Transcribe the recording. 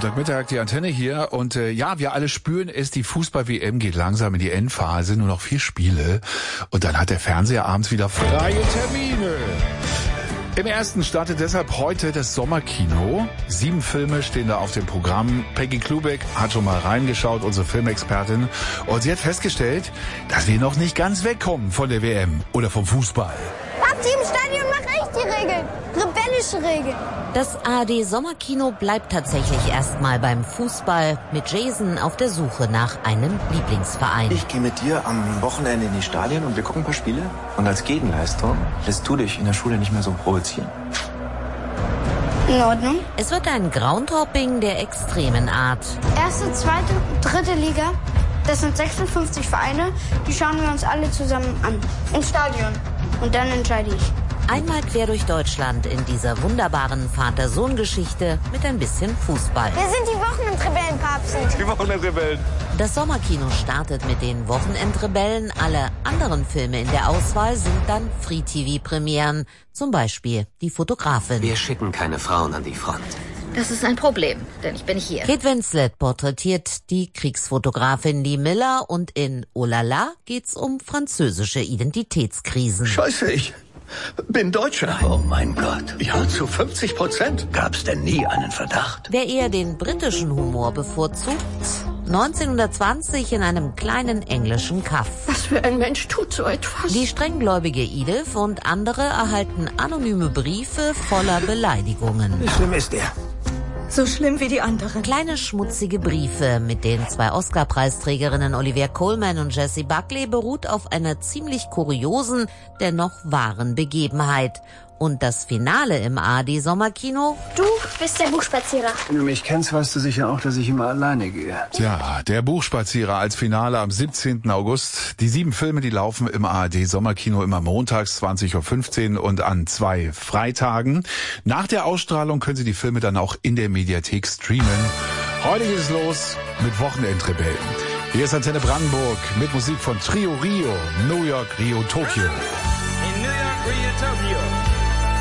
Montagmittag, die Antenne hier und ja, wir alle spüren es, die Fußball-WM geht langsam in die Endphase, nur noch 4 Spiele und dann hat der Fernseher abends wieder freie Termine. Im ersten startet deshalb heute das Sommerkino. 7 Filme stehen da auf dem Programm. Peggy Klubeck hat schon mal reingeschaut, unsere Filmexpertin, und sie hat festgestellt, dass wir noch nicht ganz wegkommen von der WM oder vom Fußball. Papi, im Stadion mache ich die Regeln. Rebellische Regeln. Das ARD-Sommerkino bleibt tatsächlich erstmal beim Fußball, mit Jason auf der Suche nach einem Lieblingsverein. Ich gehe mit dir am Wochenende in die Stadien und wir gucken ein paar Spiele. Und als Gegenleistung lässt du dich in der Schule nicht mehr so provozieren. In Ordnung. Es wird ein Groundhopping der extremen Art. Erste, zweite, dritte Liga. Das sind 56 Vereine. Die schauen wir uns alle zusammen an. Im Stadion. Und dann entscheide ich. Einmal quer durch Deutschland in dieser wunderbaren Vater-Sohn-Geschichte mit ein bisschen Fußball. Wir sind die Wochenendrebellen, Papst. Die Wochenendrebellen. Das Sommerkino startet mit den Wochenendrebellen. Alle anderen Filme in der Auswahl sind dann Free-TV-Premieren. Zum Beispiel Die Fotografin. Wir schicken keine Frauen an die Front. Das ist ein Problem, denn ich bin hier. Kate Winslet porträtiert die Kriegsfotografin Lee Miller und in Oh la la geht's um französische Identitätskrisen. Scheiße, ich bin Deutscher. Oh mein Gott. Ja, zu 50%. Gab's denn nie einen Verdacht? Wer eher den britischen Humor bevorzugt? 1920 in einem kleinen englischen Kaff. Was für ein Mensch tut so etwas? Die strenggläubige Edith und andere erhalten anonyme Briefe voller Beleidigungen. Wie schlimm ist der? So schlimm wie die anderen. Kleine schmutzige Briefe mit den 2 Oscar-Preisträgerinnen Olivia Colman und Jessie Buckley beruht auf einer ziemlich kuriosen, dennoch wahren Begebenheit. Und das Finale im ARD-Sommerkino? Du bist der Buchspazierer. Wenn du mich kennst, weißt du sicher auch, dass ich immer alleine gehe. Tja, der Buchspazierer als Finale am 17. August. Die 7 Filme, die laufen im ARD-Sommerkino immer montags 20.15 Uhr und an 2 Freitagen. Nach der Ausstrahlung können Sie die Filme dann auch in der Mediathek streamen. Heute geht es los mit Wochenendrebellen. Hier ist Antenne Brandenburg mit Musik von Trio Rio, New York, Rio, Tokio. In New York, Rio, Tokyo.